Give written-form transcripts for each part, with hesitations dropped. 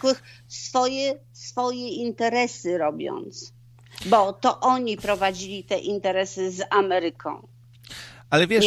zwykłych, swoje interesy robiąc. Bo to oni prowadzili te interesy z Ameryką. Ale wiesz,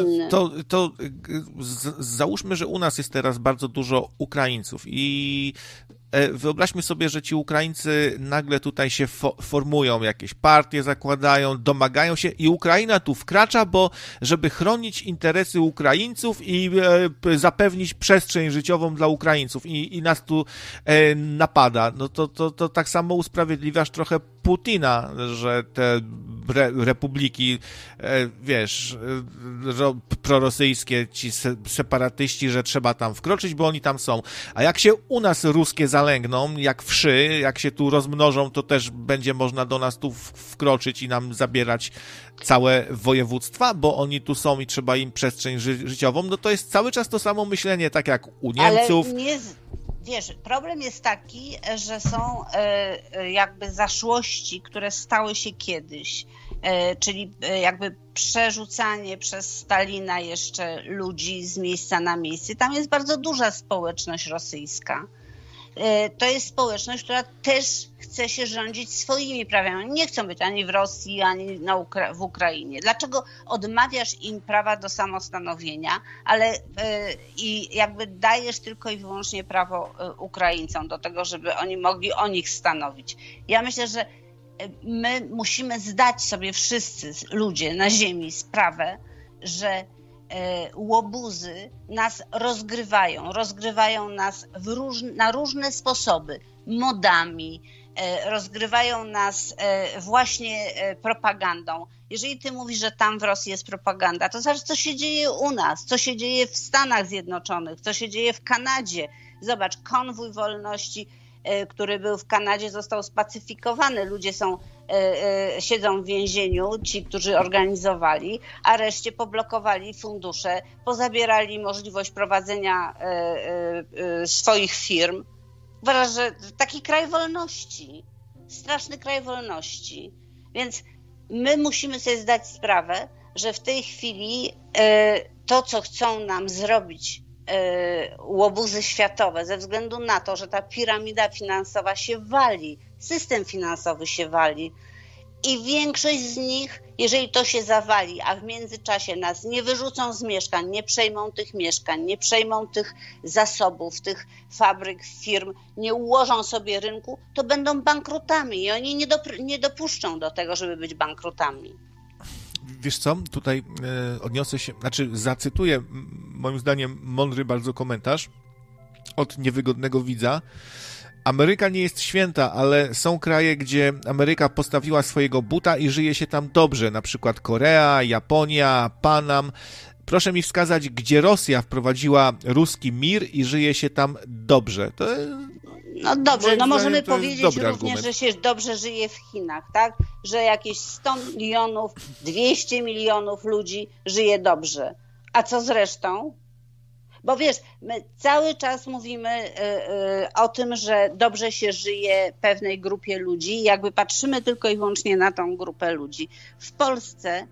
załóżmy, że u nas jest teraz bardzo dużo Ukraińców i wyobraźmy sobie, że ci Ukraińcy nagle tutaj się formują, jakieś partie zakładają, domagają się i Ukraina tu wkracza, bo żeby chronić interesy Ukraińców i zapewnić przestrzeń życiową dla Ukraińców i nas tu napada. No to tak samo usprawiedliwiasz trochę Putina, że te republiki, wiesz, prorosyjskie, ci separatyści, że trzeba tam wkroczyć, bo oni tam są. A jak się u nas ruskie zalęgną, jak wszy, jak się tu rozmnożą, to też będzie można do nas tu wkroczyć i nam zabierać całe województwa, bo oni tu są i trzeba im przestrzeń życiową. No to jest cały czas to samo myślenie, tak jak u Niemców. Ale nie... Wiesz, problem jest taki, że są jakby zaszłości, które stały się kiedyś, czyli jakby przerzucanie przez Stalina jeszcze ludzi z miejsca na miejsce. Tam jest bardzo duża społeczność rosyjska. To jest społeczność, która też chce się rządzić swoimi prawami. Nie chcą być ani w Rosji, ani w Ukrainie. Dlaczego odmawiasz im prawa do samostanowienia, ale i jakby dajesz tylko i wyłącznie prawo Ukraińcom do tego, żeby oni mogli o nich stanowić? Ja myślę, że my musimy zdać sobie wszyscy ludzie na ziemi sprawę, że łobuzy nas rozgrywają nas na różne sposoby, modami, rozgrywają nas właśnie propagandą. Jeżeli ty mówisz, że tam w Rosji jest propaganda, to zobacz, co się dzieje u nas, co się dzieje w Stanach Zjednoczonych, co się dzieje w Kanadzie. Zobacz, konwój wolności, który był w Kanadzie, został spacyfikowany. Ludzie siedzą w więzieniu, ci, którzy organizowali, a reszcie poblokowali fundusze, pozabierali możliwość prowadzenia swoich firm. Uważam, że taki kraj wolności, straszny kraj wolności. Więc my musimy sobie zdać sprawę, że w tej chwili to, co chcą nam zrobić łobuzy światowe, ze względu na to, że ta piramida finansowa się wali, system finansowy się wali i większość z nich, jeżeli to się zawali, a w międzyczasie nas nie wyrzucą z mieszkań, nie przejmą tych mieszkań, nie przejmą tych zasobów, tych fabryk, firm, nie ułożą sobie rynku, to będą bankrutami i oni nie dopuszczą do tego, żeby być bankrutami. Wiesz co, tutaj odniosę się, zacytuję moim zdaniem mądry bardzo komentarz od niewygodnego widza. Ameryka nie jest święta, ale są kraje, gdzie Ameryka postawiła swojego buta i żyje się tam dobrze, na przykład Korea, Japonia, Panam. Proszę mi wskazać, gdzie Rosja wprowadziła ruski mir i żyje się tam dobrze. To no dobrze, no możemy to powiedzieć również, argument. że się dobrze żyje w Chinach, tak? Że jakieś 100 milionów, 200 milionów ludzi żyje dobrze. A co z resztą? Bo wiesz, my cały czas mówimy o tym, że dobrze się żyje pewnej grupie ludzi, jakby patrzymy tylko i wyłącznie na tą grupę ludzi. W Polsce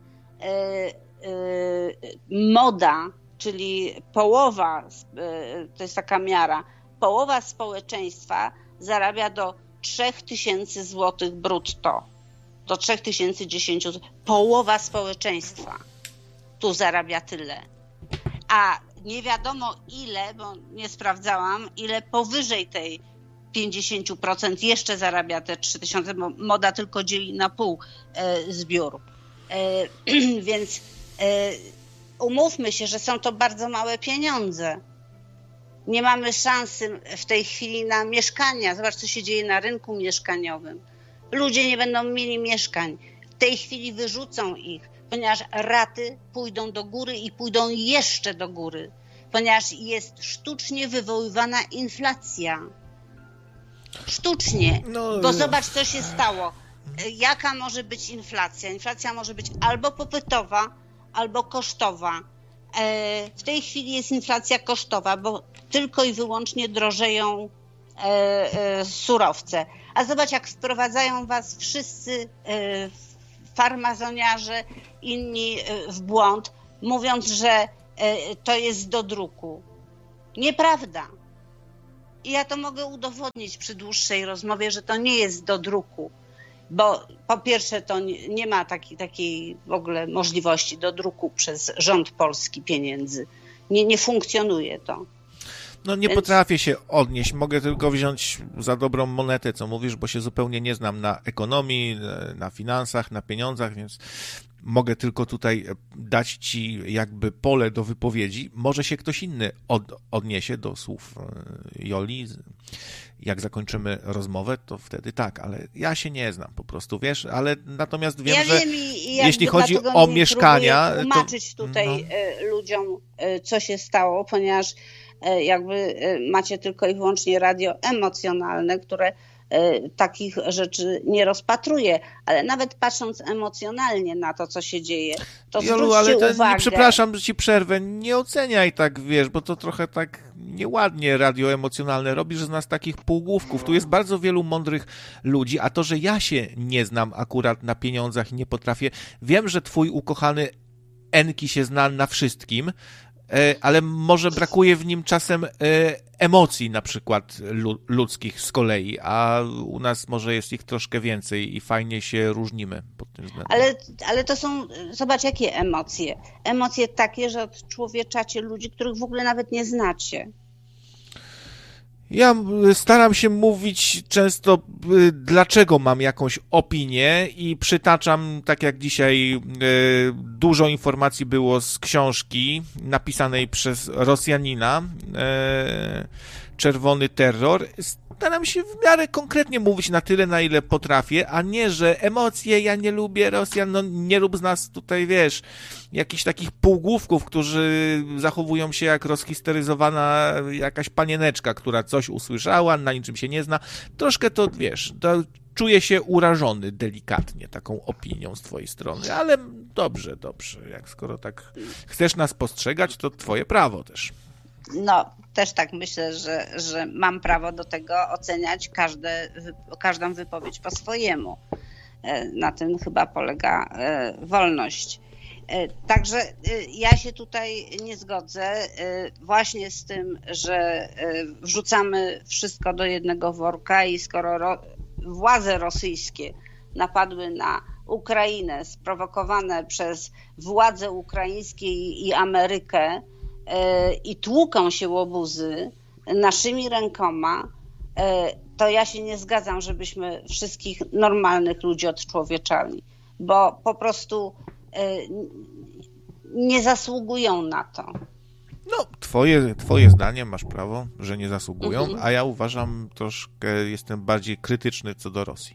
moda, czyli połowa, to jest taka miara, połowa społeczeństwa zarabia do 3000 złotych brutto, do 3010 zł. Połowa społeczeństwa tu zarabia tyle. A nie wiadomo ile, bo nie sprawdzałam, ile powyżej tej 50% jeszcze zarabia te 3000, bo moda tylko dzieli na pół zbiór. Więc umówmy się, że są to bardzo małe pieniądze. Nie mamy szansy w tej chwili na mieszkania. Zobacz, co się dzieje na rynku mieszkaniowym. Ludzie nie będą mieli mieszkań. W tej chwili wyrzucą ich, ponieważ raty pójdą do góry i pójdą jeszcze do góry, ponieważ jest sztucznie wywoływana inflacja. Sztucznie. Bo zobacz, co się stało. Jaka może być inflacja? Inflacja może być albo popytowa, albo kosztowa. W tej chwili jest inflacja kosztowa, bo tylko i wyłącznie drożeją surowce. A zobacz, jak wprowadzają was wszyscy farmazoniarze, inni w błąd, mówiąc, że to jest do druku. Nieprawda. ja to mogę udowodnić przy dłuższej rozmowie, że to nie jest do druku, bo po pierwsze to nie ma takiej w ogóle możliwości do druku przez rząd polski pieniędzy. Nie funkcjonuje to. No nie potrafię się odnieść, mogę tylko wziąć za dobrą monetę, co mówisz, bo się zupełnie nie znam na ekonomii, na finansach, na pieniądzach, więc mogę tylko tutaj dać ci jakby pole do wypowiedzi. Może się ktoś inny odniesie do słów Joli. Jak zakończymy rozmowę, to wtedy tak, ale ja się nie znam po prostu, wiesz, ale natomiast wiem, ja że wiem jeśli chodzi o mieszkania... Tłumaczyć tutaj ludziom, co się stało, ponieważ jakby macie tylko i wyłącznie radio emocjonalne, które takich rzeczy nie rozpatruje, ale nawet patrząc emocjonalnie na to, co się dzieje, to Jolu, ale uwagę... przepraszam, że ci przerwę, nie oceniaj tak, wiesz, bo to trochę tak nieładnie radio emocjonalne robisz z nas takich półgłówków. Tu jest bardzo wielu mądrych ludzi, a to, że ja się nie znam akurat na pieniądzach i nie potrafię, wiem, że twój ukochany Enki się zna na wszystkim, ale może brakuje w nim czasem emocji na przykład ludzkich z kolei, a u nas może jest ich troszkę więcej i fajnie się różnimy pod tym względem. Ale to są, zobacz jakie emocje. Emocje takie, że odczłowieczacie ludzi, których w ogóle nawet nie znacie. Ja staram się mówić często, dlaczego mam jakąś opinię i przytaczam, tak jak dzisiaj, dużo informacji było z książki napisanej przez Rosjanina, Czerwony Terror. Staram się w miarę konkretnie mówić na tyle, na ile potrafię, a nie, że emocje, ja nie lubię Rosjan, no nie rób z nas tutaj, wiesz, jakichś takich półgłówków, którzy zachowują się jak rozhisteryzowana jakaś panieneczka, która coś usłyszała, na niczym się nie zna. Troszkę to, wiesz, to czuję się urażony delikatnie taką opinią z twojej strony, ale dobrze, jak skoro tak chcesz nas postrzegać, to twoje prawo też. No, też tak myślę, że mam prawo do tego oceniać każdą wypowiedź po swojemu. Na tym chyba polega wolność. Także ja się tutaj nie zgodzę właśnie z tym, że wrzucamy wszystko do jednego worka i skoro władze rosyjskie napadły na Ukrainę, sprowokowane przez władze ukraińskie i Amerykę, i tłuką się łobuzy naszymi rękoma, to ja się nie zgadzam, żebyśmy wszystkich normalnych ludzi odczłowieczali, bo po prostu nie zasługują na to. No, twoje zdanie, masz prawo, że nie zasługują, a ja uważam troszkę, jestem bardziej krytyczny co do Rosji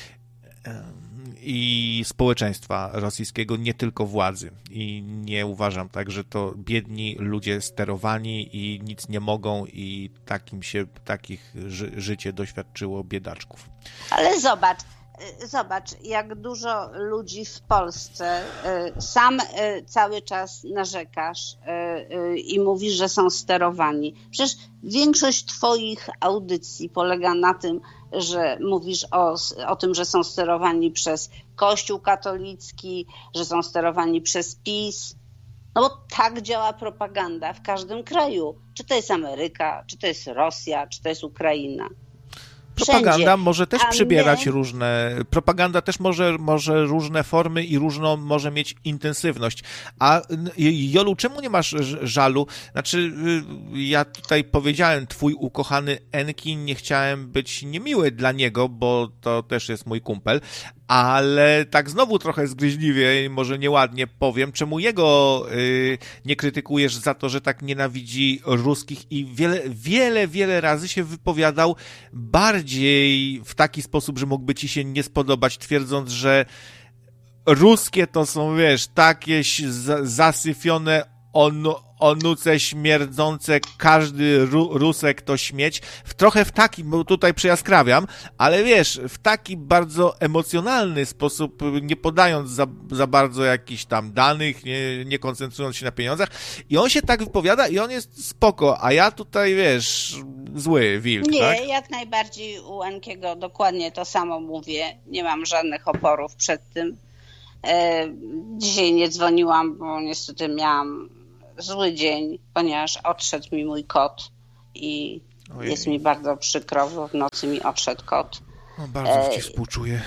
i społeczeństwa rosyjskiego, nie tylko władzy. I nie uważam tak, że to biedni ludzie sterowani i nic nie mogą i takich życie doświadczyło biedaczków. Ale zobacz, jak dużo ludzi w Polsce, sam cały czas narzekasz i mówisz, że są sterowani. Przecież większość twoich audycji polega na tym, że mówisz o tym, że są sterowani przez Kościół katolicki, że są sterowani przez PiS. No bo tak działa propaganda w każdym kraju. Czy to jest Ameryka, czy to jest Rosja, czy to jest Ukraina. Propaganda może też przybierać różne... Propaganda też może różne formy i różną może mieć intensywność. A Jolu, czemu nie masz żalu? Znaczy, ja tutaj powiedziałem, twój ukochany Enki, nie chciałem być niemiły dla niego, bo to też jest mój kumpel, ale tak znowu trochę zgryźliwie, może nieładnie powiem, czemu jego nie krytykujesz za to, że tak nienawidzi ruskich i wiele razy się wypowiadał bardziej w taki sposób, że mógłby ci się nie spodobać, twierdząc, że ruskie to są, wiesz, takie zasyfione onuce śmierdzące, każdy Rusek to śmieć. Trochę w taki, bo tutaj przejaskrawiam, ale wiesz, w taki bardzo emocjonalny sposób, nie podając za bardzo jakichś tam danych, nie koncentrując się na pieniądzach. I on się tak wypowiada i on jest spoko, a ja tutaj, wiesz, zły wilk, nie, tak? Nie, jak najbardziej u Enkiego dokładnie to samo mówię. Nie mam żadnych oporów przed tym. Dzisiaj nie dzwoniłam, bo niestety miałam zły dzień, ponieważ odszedł mi mój kot i Ojej. Jest mi bardzo przykro, bo w nocy mi odszedł kot. No, bardzo ci współczuję.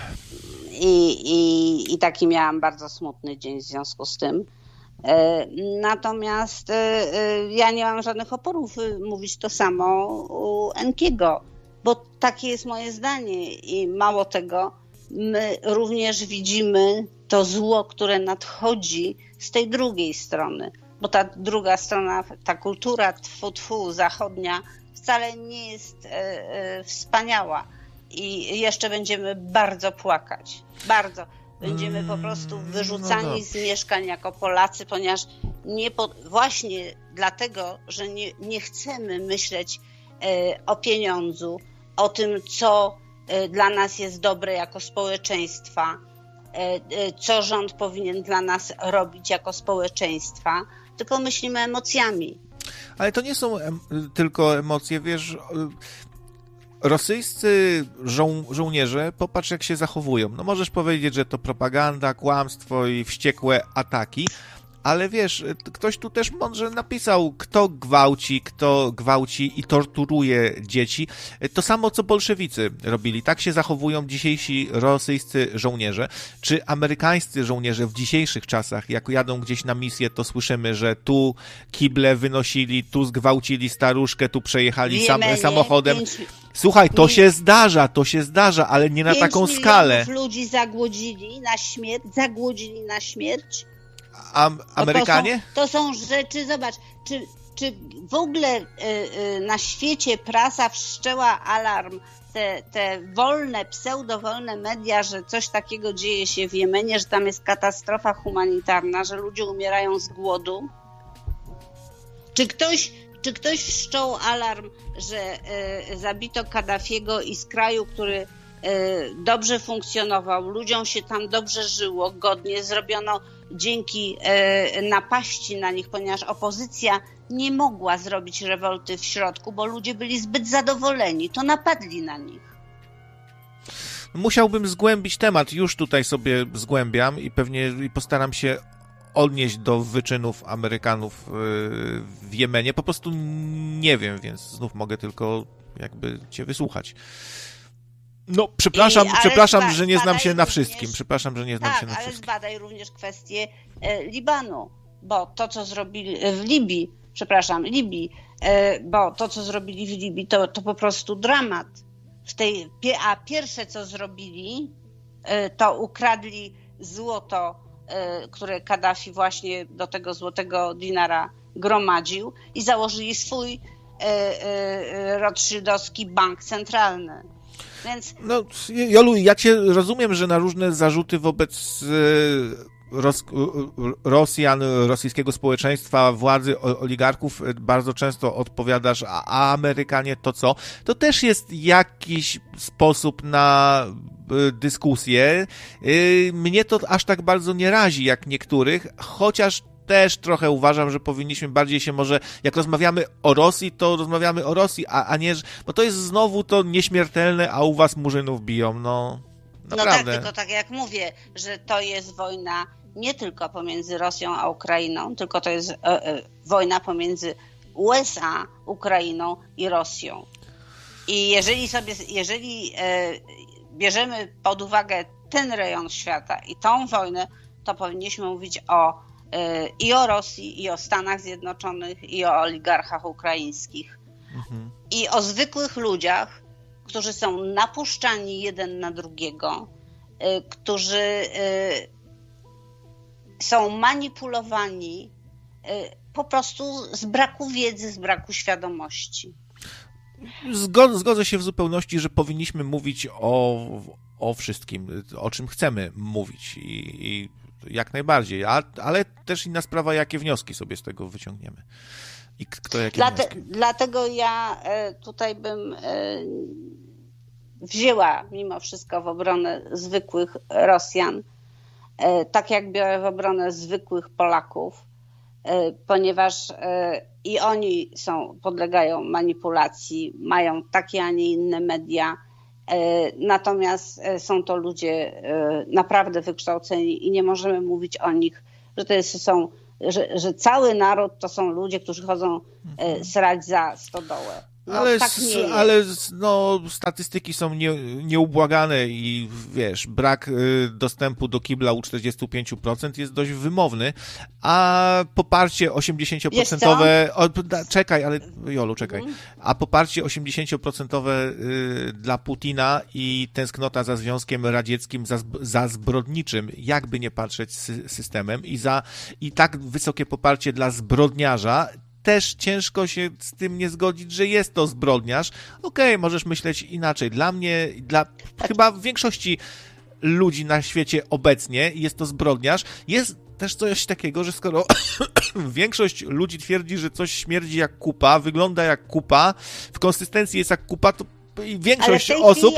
I taki miałam bardzo smutny dzień w związku z tym. Natomiast ja nie mam żadnych oporów mówić to samo u Enkiego, bo takie jest moje zdanie i mało tego, my również widzimy to zło, które nadchodzi z tej drugiej strony, bo ta druga strona, ta kultura tfu zachodnia wcale nie jest wspaniała i jeszcze będziemy bardzo płakać, bardzo. Będziemy po prostu wyrzucani z mieszkań jako Polacy, ponieważ właśnie dlatego, że nie chcemy myśleć o pieniądzu, o tym, co dla nas jest dobre jako społeczeństwa, co rząd powinien dla nas robić jako społeczeństwa, tylko myślimy emocjami. Ale to nie są tylko emocje, wiesz. Rosyjscy żołnierze, popatrz jak się zachowują. No możesz powiedzieć, że to propaganda, kłamstwo i wściekłe ataki, ale wiesz, ktoś tu też mądrze napisał, kto gwałci i torturuje dzieci. To samo, co bolszewicy robili. Tak się zachowują dzisiejsi rosyjscy żołnierze. Czy amerykańscy żołnierze w dzisiejszych czasach, jak jadą gdzieś na misję, to słyszymy, że tu kible wynosili, tu zgwałcili staruszkę, tu przejechali samochodem. Słuchaj, to się zdarza, ale nie na taką skalę. 5 milionów ludzi zagłodzili na śmierć. Amerykanie? To są rzeczy, zobacz, czy w ogóle na świecie prasa wszczęła alarm, te wolne, pseudowolne media, że coś takiego dzieje się w Jemenie, że tam jest katastrofa humanitarna, że ludzie umierają z głodu? Czy ktoś wszczął alarm, że zabito Kaddafiego i z kraju, który dobrze funkcjonował, ludziom się tam dobrze żyło, godnie, zrobiono dzięki napaści na nich, ponieważ opozycja nie mogła zrobić rewolty w środku, bo ludzie byli zbyt zadowoleni, to napadli na nich. Musiałbym zgłębić temat, już tutaj sobie zgłębiam i pewnie postaram się odnieść do wyczynów Amerykanów w Jemenie. Po prostu nie wiem, więc znów mogę tylko jakby cię wysłuchać. No, przepraszam, że nie znam się na wszystkim. Przepraszam, że nie znam się na wszystkim. Ale zbadaj również kwestię Libanu, bo to, co zrobili w Libii, bo to, co zrobili w Libii, to po prostu dramat. A pierwsze, co zrobili, to ukradli złoto, które Kaddafi właśnie do tego złotego dinara gromadził i założyli swój rothschildowski bank centralny. Więc... No, Jolu, ja cię rozumiem, że na różne zarzuty wobec Rosjan, rosyjskiego społeczeństwa, władzy, oligarchów bardzo często odpowiadasz, a Amerykanie to co? To też jest jakiś sposób na dyskusję. Mnie to aż tak bardzo nie razi jak niektórych, chociaż też trochę uważam, że powinniśmy bardziej się może, jak rozmawiamy o Rosji, to rozmawiamy o Rosji, a nie, bo to jest znowu to nieśmiertelne, a u was murzynów biją, no naprawdę. No tak, tylko tak jak mówię, że to jest wojna nie tylko pomiędzy Rosją a Ukrainą, tylko to jest wojna pomiędzy USA, Ukrainą i Rosją. I jeżeli bierzemy pod uwagę ten rejon świata i tą wojnę, to powinniśmy mówić i o Rosji, i o Stanach Zjednoczonych, i o oligarchach ukraińskich. Mhm. I o zwykłych ludziach, którzy są napuszczani jeden na drugiego, którzy są manipulowani po prostu z braku wiedzy, z braku świadomości. Zgodzę się w zupełności, że powinniśmy mówić o wszystkim, o czym chcemy mówić i jak najbardziej, ale też inna sprawa, jakie wnioski sobie z tego wyciągniemy. I kto jakie wnioski. Dlatego ja tutaj bym wzięła mimo wszystko w obronę zwykłych Rosjan, tak jak biorę w obronę zwykłych Polaków, ponieważ i oni podlegają manipulacji, mają takie, a nie inne media, natomiast są to ludzie naprawdę wykształceni i nie możemy mówić o nich, że cały naród to są ludzie, którzy chodzą srać za stodołę. Ale no, statystyki są nieubłagane i wiesz, brak dostępu do kibla u 45% jest dość wymowny, a poparcie 80%... Czekaj, ale Jolu, czekaj. A poparcie 80% dla Putina i tęsknota za Związkiem Radzieckim, za zbrodniczym, jakby nie patrzeć, systemem i tak wysokie poparcie dla zbrodniarza, też ciężko się z tym nie zgodzić, że jest to zbrodniarz. Okej, możesz myśleć inaczej. Dla mnie, chyba większości ludzi na świecie obecnie jest to zbrodniarz. Jest też coś takiego, że skoro większość ludzi twierdzi, że coś śmierdzi jak kupa, wygląda jak kupa, w konsystencji jest jak kupa, to większość osób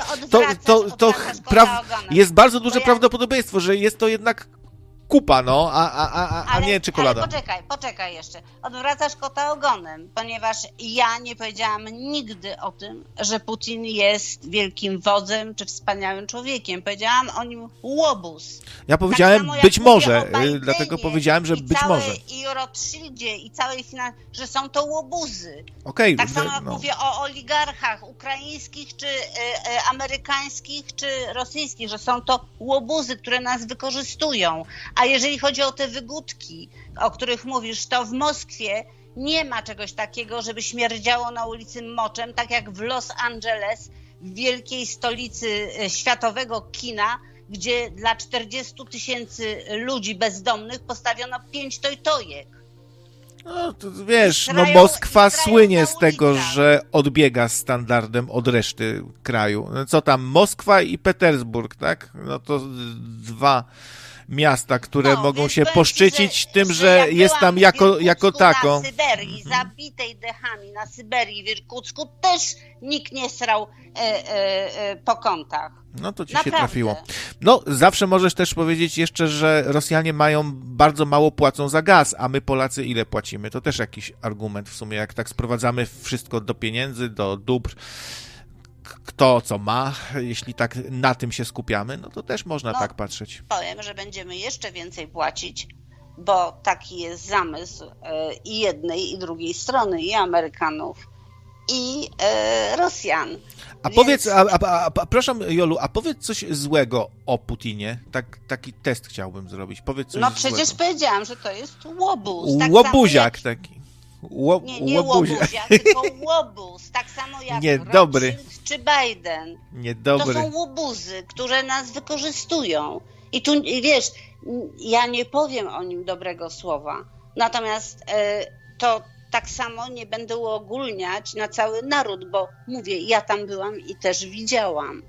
jest bardzo duże prawdopodobieństwo, że jest to jednak kupa, no, a nie czekolada. Ale poczekaj jeszcze. Odwracasz kota ogonem, ponieważ ja nie powiedziałam nigdy o tym, że Putin jest wielkim wodzem czy wspaniałym człowiekiem. Powiedziałam o nim łobuz. Ja powiedziałem tak być może, dlatego powiedziałem, że być może. I o Rothschildzie i całej że są to łobuzy. Okay, tak samo jak mówię o oligarchach ukraińskich, czy amerykańskich, czy rosyjskich, że są to łobuzy, które nas wykorzystują. A jeżeli chodzi o te wygódki, o których mówisz, to w Moskwie nie ma czegoś takiego, żeby śmierdziało na ulicy moczem, tak jak w Los Angeles, w wielkiej stolicy światowego kina, gdzie dla 40 000 ludzi bezdomnych postawiono 5 tojtojek. No, to wiesz, Moskwa słynie z tego, że odbiega standardem od reszty kraju. Co tam, Moskwa i Petersburg, tak? No to dwa miasta, które mogą się poszczycić tym, że jest tam jako tako. Na Syberii, zabitej dechami na Syberii, w Irkucku też nikt nie srał po kątach. No to ci się trafiło. No, zawsze możesz też powiedzieć jeszcze, że Rosjanie bardzo mało płacą za gaz, a my Polacy ile płacimy? To też jakiś argument w sumie, jak tak sprowadzamy wszystko do pieniędzy, do dóbr, kto co ma, jeśli tak na tym się skupiamy, no to też można tak patrzeć. Powiem, że będziemy jeszcze więcej płacić, bo taki jest zamysł i jednej, i drugiej strony, i Amerykanów, i Rosjan. A powiedz, proszę Jolu, a powiedz coś złego o Putinie. Taki test chciałbym zrobić. Powiedz coś przecież złego. Powiedziałam, że to jest łobuz. Łobuziak taki. Nie łobuziak, tylko łobuz. Tak samo jak Rothschild czy Biden. Niedobry. To są łobuzy, które nas wykorzystują. I tu, wiesz, ja nie powiem o nim dobrego słowa. Natomiast to tak samo nie będę uogólniać na cały naród, bo mówię, ja tam byłam i też widziałam.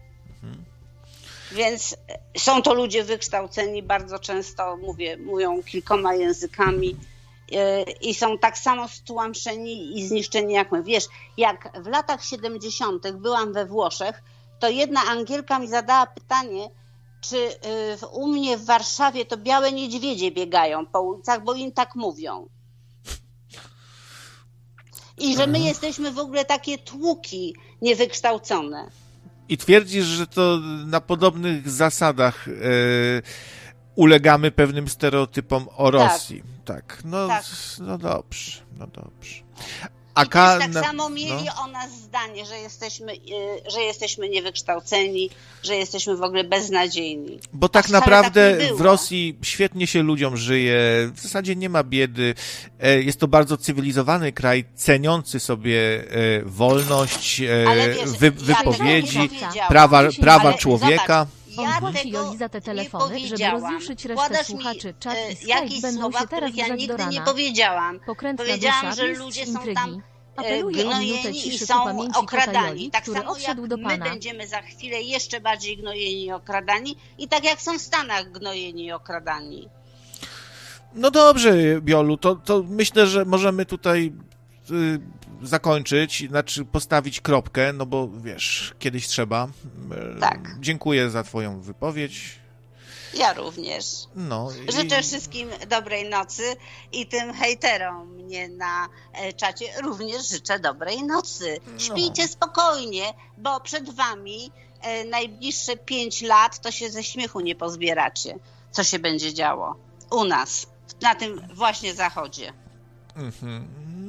Więc są to ludzie wykształceni, bardzo często mówią kilkoma językami i są tak samo stłamszeni i zniszczeni jak my. Wiesz, jak w latach 70. byłam we Włoszech, to jedna Angielka mi zadała pytanie, czy u mnie w Warszawie to białe niedźwiedzie biegają po ulicach, bo im tak mówią. I że my jesteśmy w ogóle takie tłuki niewykształcone. I twierdzisz, że to na podobnych zasadach ulegamy pewnym stereotypom o Rosji. Tak. No dobrze. I tak samo mieli o nas zdanie, że jesteśmy niewykształceni, że jesteśmy w ogóle beznadziejni. Bo tak naprawdę w Rosji świetnie się ludziom żyje, w zasadzie nie ma biedy. Jest to bardzo cywilizowany kraj, ceniący sobie wolność, wypowiedzi, prawa człowieka. Włączy Joli te telefony, żeby rozjuszyć resztę słuchaczy. Czat i Skype będą się teraz grzać do rana. Nie powiedziałam. Powiedziałam, że ludzie są tam gnojeni i są okradani. Tak samo jak my będziemy za chwilę jeszcze bardziej gnojeni i okradani i tak jak są w Stanach gnojeni i okradani. No dobrze, Biolu, to myślę, że możemy tutaj zakończyć, znaczy postawić kropkę, no bo wiesz, kiedyś trzeba. Tak. Dziękuję za twoją wypowiedź. Ja również. Życzę wszystkim dobrej nocy i tym hejterom mnie na czacie również życzę dobrej nocy. Śpijcie spokojnie, bo przed wami najbliższe 5 lat to się ze śmiechu nie pozbieracie, co się będzie działo u nas, na tym właśnie zachodzie.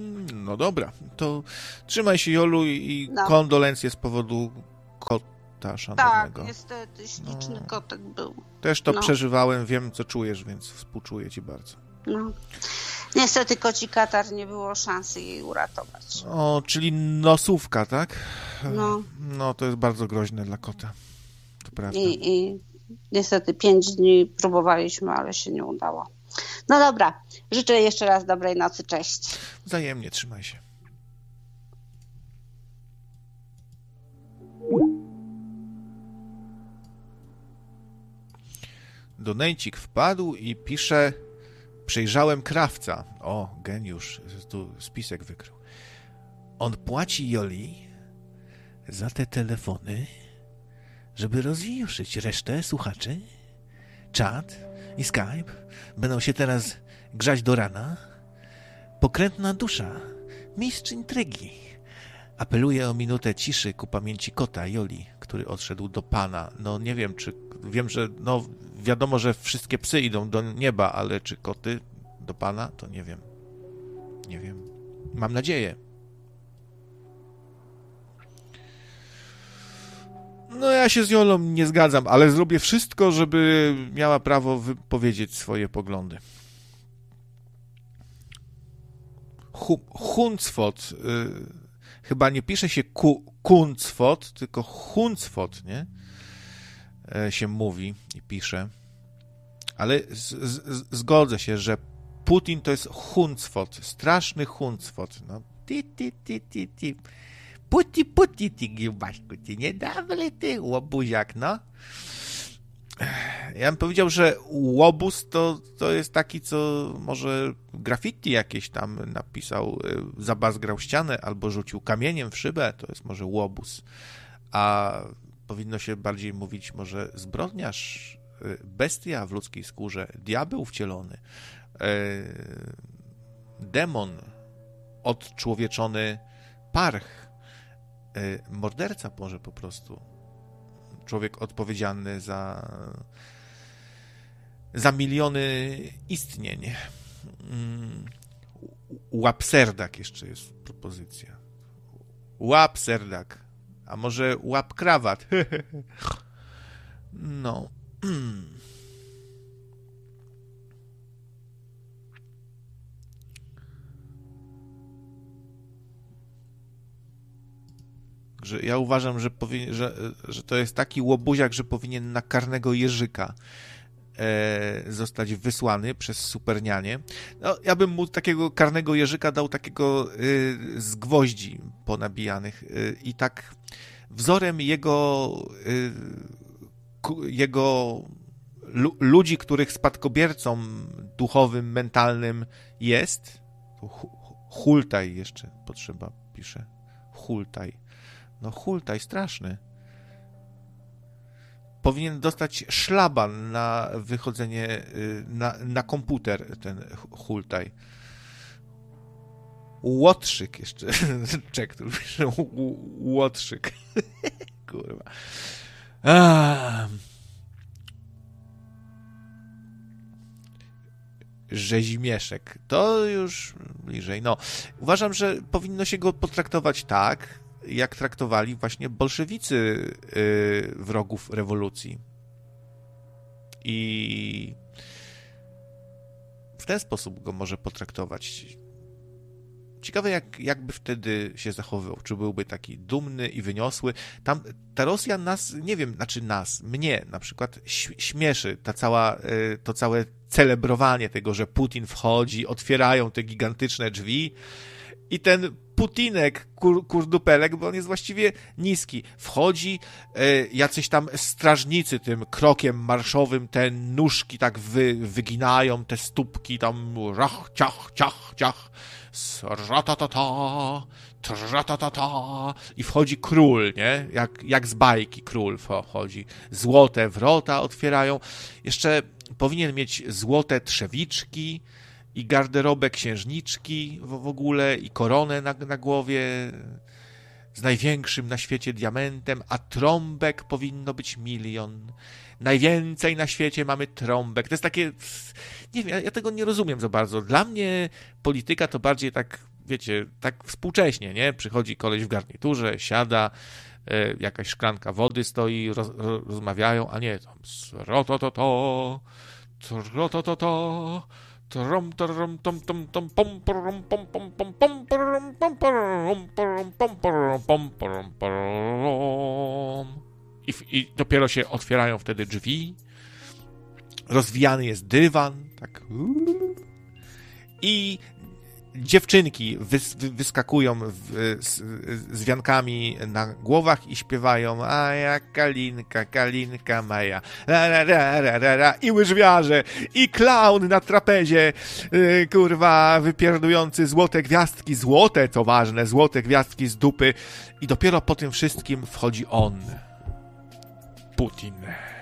No dobra, to trzymaj się, Jolu, i kondolencje z powodu kota szanownego. Tak, niestety, śliczny kotek był. Też to przeżywałem, wiem, co czujesz, więc współczuję ci bardzo. No. Niestety koci katar, nie było szansy jej uratować. O, czyli nosówka, tak? No. No, to jest bardzo groźne dla kota. To prawda. I niestety 5 dni próbowaliśmy, ale się nie udało. No dobra, życzę jeszcze raz dobrej nocy, cześć. Wzajemnie, trzymaj się. Donejcik wpadł i pisze: przejrzałem krawca. O, geniusz, tu spisek wykrył. On płaci Joli za te telefony, żeby rozjuszyć resztę słuchaczy. Czat i Skype będą się teraz grzać do rana. Pokrętna dusza, mistrz intrygi. Apeluje o minutę ciszy ku pamięci kota Joli, który odszedł do Pana. No nie wiem, czy... Wiem, że wiadomo, że wszystkie psy idą do nieba, ale czy koty do Pana, to nie wiem. Nie wiem. Mam nadzieję. No ja się z Jolą nie zgadzam, ale zrobię wszystko, żeby miała prawo wypowiedzieć swoje poglądy. Huncwot. Chyba nie pisze się Kuncwot, tylko Huncwot, nie? Się mówi i pisze. Ale zgodzę się, że Putin to jest Huncwot. Straszny Huncwot. No. Ti. Puti, ty giełbaśku, ty niedawny, ty łobuziak, no. Ja bym powiedział, że łobuz to jest taki, co może graffiti jakieś tam napisał, zabazgrał ścianę albo rzucił kamieniem w szybę, to jest może łobuz. A powinno się bardziej mówić może zbrodniarz, bestia w ludzkiej skórze, diabeł wcielony, demon, odczłowieczony parch, morderca może po prostu. Człowiek odpowiedzialny za miliony istnień. Łapserdak jeszcze jest propozycja. Łapserdak. A może łap krawat. No. Że ja uważam, że to jest taki łobuziak, że powinien na karnego jeżyka zostać wysłany przez supernianie. No, ja bym mu takiego karnego jeżyka dał takiego z gwoździ ponabijanych i tak wzorem jego ludzi, których spadkobiercą duchowym, mentalnym jest. Hultaj jeszcze potrzeba, pisze. Hultaj. No hultaj, straszny. Powinien dostać szlaban na wychodzenie na komputer, ten hultaj. Łotrzyk jeszcze. Czek, tu pisze łotrzyk. Kurwa. Rzezimieszek. To już bliżej. No, uważam, że powinno się go potraktować tak, jak traktowali właśnie bolszewicy wrogów rewolucji. I w ten sposób go może potraktować. Ciekawe, jakby wtedy się zachowywał. Czy byłby taki dumny i wyniosły. Ta Rosja nas, nie wiem, mnie na przykład śmieszy. To całe celebrowanie tego, że Putin wchodzi, otwierają te gigantyczne drzwi i ten Putinek, kurdupelek, bo on jest właściwie niski. Wchodzi, jacyś tam strażnicy tym krokiem marszowym, te nóżki tak wyginają, te stópki tam rach, ciach, ratatata, tratatata i wchodzi król, nie? Jak z bajki król wchodzi. Złote wrota otwierają. Jeszcze powinien mieć złote trzewiczki i garderobę księżniczki w ogóle i koronę na głowie z największym na świecie diamentem, a trąbek powinno być 1 000 000. Najwięcej na świecie mamy trąbek. To jest takie... Nie wiem, ja tego nie rozumiem za bardzo. Dla mnie polityka to bardziej tak wiecie, tak współcześnie, nie? Przychodzi koleś w garniturze, siada, jakaś szklanka wody stoi, rozmawiają, a nie, tam rotototo, rotototo, trom trom tom tom tom pom pom pom pom pom pom pom pom pom pom pom pom. I dopiero się otwierają wtedy drzwi, rozwijany jest dywan, tak, i dziewczynki wyskakują z wiankami na głowach i śpiewają a ja kalinka maja, ra, i łyżwiarze, i klaun na trapezie, kurwa, wypierdujący złote gwiazdki, złote, co ważne, złote gwiazdki z dupy, i dopiero po tym wszystkim wchodzi on, Putin.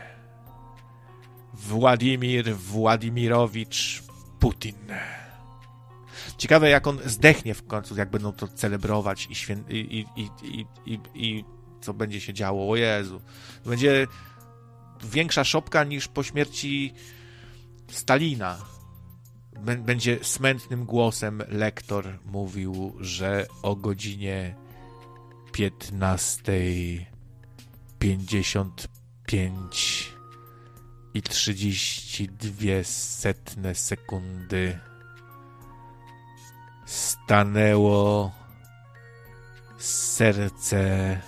Władimir Władimirowicz Putin. Ciekawe, jak on zdechnie w końcu, jak będą to celebrować i co będzie się działo. O Jezu. Będzie większa szopka niż po śmierci Stalina. Będzie smętnym głosem lektor mówił, że o godzinie 15:55 i 32 sekundy stanęło serce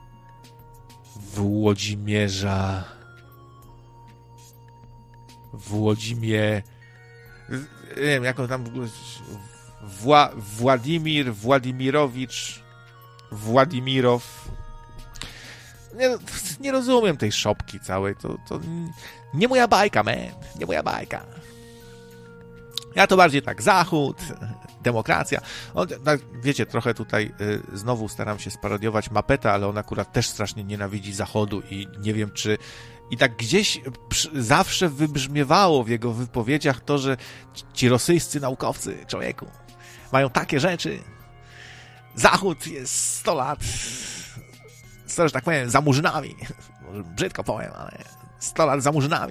Włodzimierza nie wiem, jak on tam Władimir Władimirowicz Władimirow. Nie rozumiem tej szopki całej. To nie moja bajka, man. Nie moja bajka. Ja to bardziej tak Zachód, demokracja. Wiecie, trochę tutaj znowu staram się sparodiować Mapeta, ale on akurat też strasznie nienawidzi Zachodu i nie wiem, czy i tak gdzieś zawsze wybrzmiewało w jego wypowiedziach to, że ci rosyjscy naukowcy, człowieku, mają takie rzeczy. Zachód jest 100 lat, że tak powiem, za murzynami. Może brzydko powiem, ale 100 lat za murzynami.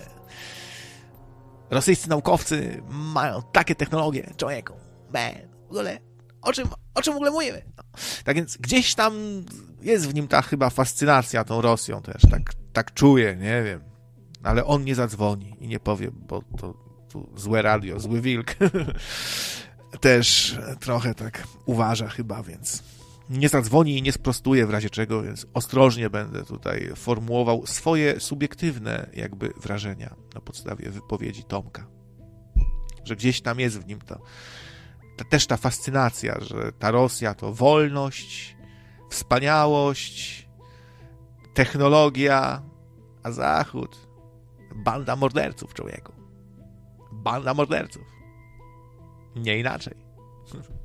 Rosyjscy naukowcy mają takie technologie, człowieku. W ogóle, o czym w ogóle mówimy? No. Tak więc gdzieś tam jest w nim ta chyba fascynacja tą Rosją też. Tak czuję, nie wiem. Ale on nie zadzwoni i nie powie, bo to złe radio, zły wilk. Też trochę tak uważa chyba, więc nie zadzwoni i nie sprostuje w razie czego, więc ostrożnie będę tutaj formułował swoje subiektywne jakby wrażenia na podstawie wypowiedzi Tomka. Że gdzieś tam jest w nim też ta fascynacja, że ta Rosja to wolność, wspaniałość, technologia, a Zachód banda morderców, człowieku. Banda morderców. Nie inaczej.